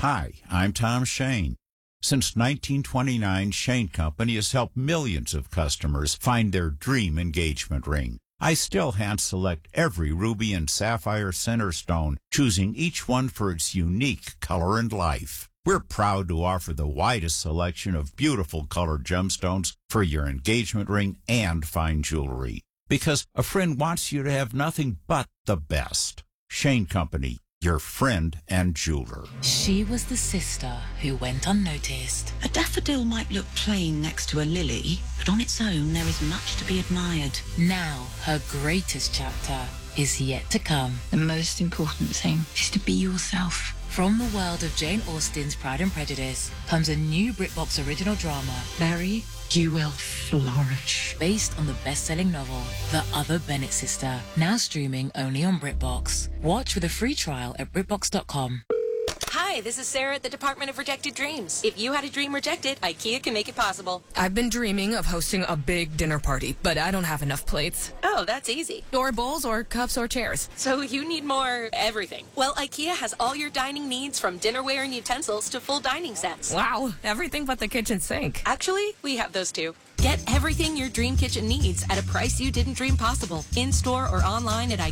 Hi, I'm Tom Shane. Since 1929, Shane Company has helped millions of customers find their dream engagement ring. I still hand-select every ruby and sapphire center stone, choosing each one for its unique color and life. We're proud to offer the widest selection of beautiful colored gemstones for your engagement ring and fine jewelry. Because a friend wants you to have nothing but the best. Shane Company, your friend and jeweler. She was the sister who went unnoticed. A daffodil might look plain next to a lily, but on its own there is much to be admired. Now, her greatest chapter is yet to come. The most important thing is to be yourself. From the world of Jane Austen's Pride and Prejudice comes a new BritBox original drama. Mary, you will flourish. Based on the best-selling novel, The Other Bennett Sister, now streaming only on BritBox. Watch with a free trial at BritBox.com. Hi, this is Sarah at the Department of Rejected Dreams. If you had a dream rejected, IKEA can make it possible. I've been dreaming of hosting a big dinner party, but I don't have enough plates. Oh, that's easy. Or bowls, or cups, or chairs. So you need more everything. Well, IKEA has all your dining needs, from dinnerware and utensils to full dining sets. Wow, everything but the kitchen sink. Actually, we have those too. Get everything your dream kitchen needs at a price you didn't dream possible. In-store or online at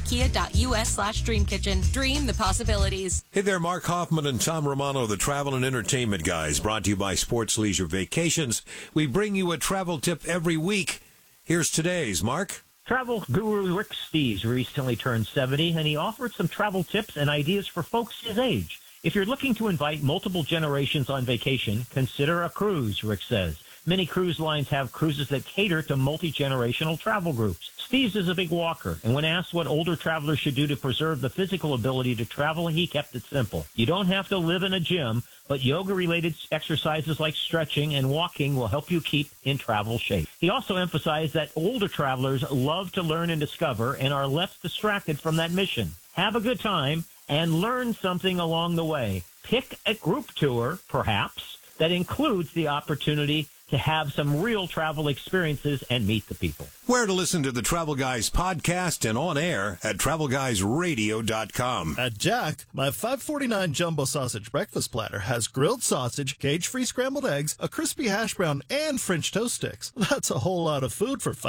ikea.us/dreamkitchen. Dream the possibilities. Hey there, Mark Hoffman and Tom Romano, the Travel and Entertainment Guys, brought to you by Sports Leisure Vacations. We bring you a travel tip every week. Here's today's, Mark. Travel guru Rick Steves recently turned 70, and he offered some travel tips and ideas for folks his age. If you're looking to invite multiple generations on vacation, consider a cruise, Rick says. Many cruise lines have cruises that cater to multi-generational travel groups. Steves is a big walker, and when asked what older travelers should do to preserve the physical ability to travel, he kept it simple. You don't have to live in a gym, but yoga-related exercises like stretching and walking will help you keep in travel shape. He also emphasized that older travelers love to learn and discover and are less distracted from that mission. Have a good time and learn something along the way. Pick a group tour, perhaps, that includes the opportunity to have some real travel experiences and meet the people. Where to listen to the Travel Guys podcast and on air at TravelGuysRadio.com. At Jack, my $5.49 jumbo sausage breakfast platter has grilled sausage, cage-free scrambled eggs, a crispy hash brown, and French toast sticks. That's a whole lot of food for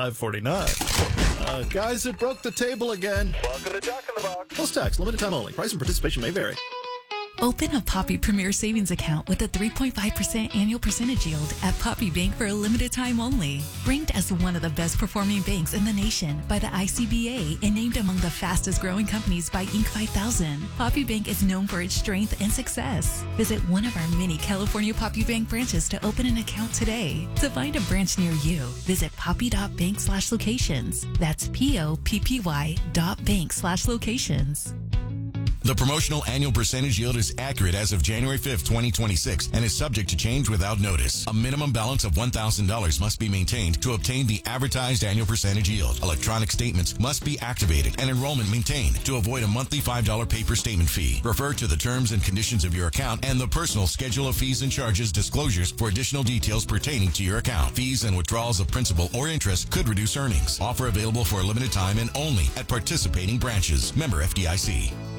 $5.49. Guys, it broke the table again. Welcome to Jack in the Box. Plus tax, limited time only. Price and participation may vary. Open a Poppy Premier Savings account with a 3.5% annual percentage yield at Poppy Bank for a limited time only. Ranked as one of the best performing banks in the nation by the ICBA and named among the fastest growing companies by Inc. 5000, Poppy Bank is known for its strength and success. Visit one of our many California Poppy Bank branches to open an account today. To find a branch near you, visit poppy.bank/locations. That's POPPY.bank/locations. The promotional annual percentage yield is accurate as of January 5th, 2026, and is subject to change without notice. A minimum balance of $1,000 must be maintained to obtain the advertised annual percentage yield. Electronic statements must be activated and enrollment maintained to avoid a monthly $5 paper statement fee. Refer to the terms and conditions of your account and the personal schedule of fees and charges disclosures for additional details pertaining to your account. Fees and withdrawals of principal or interest could reduce earnings. Offer available for a limited time and only at participating branches. Member FDIC.